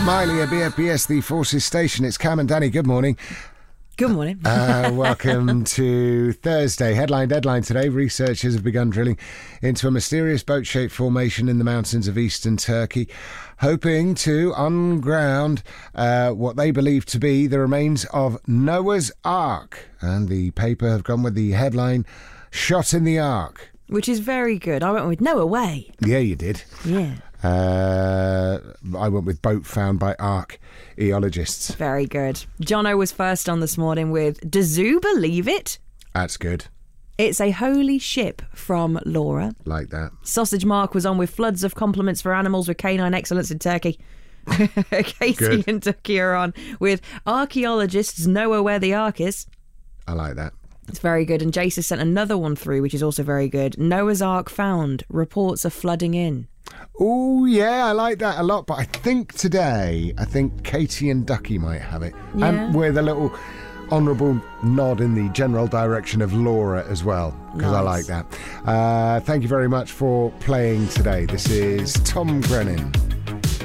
Miley at BFBS, the Forces Station. It's Cam and Danny. Good morning. Good morning. Welcome to Thursday. Headline deadline today. Researchers have begun drilling into a mysterious boat-shaped formation in the mountains of eastern Turkey, hoping to unground what they believe to be the remains of Noah's Ark. And the paper have gone with the headline, Shot in the Ark. Which is very good. I went with Noah Way. Yeah, you did. Yeah. I went with boat found by archaeologists. Very good. Jono was first on this morning with "Does Zoo Believe It?" That's good. It's a holy ship from Laura. Like that. Sausage Mark was on with floods of compliments for animals with canine excellence in Turkey. Katie Good. and Ducky are on with archaeologists know where the Ark is. I like that. It's very good. And Jace has sent another one through, which is also very good. Noah's Ark found. Reports are flooding in. Oh, yeah, I like that a lot. But I think Katie and Ducky might have it. Yeah. And with a little honourable nod in the general direction of Laura as well, because I like Nice. that. Thank you very much for playing today. This is Tom Grennan.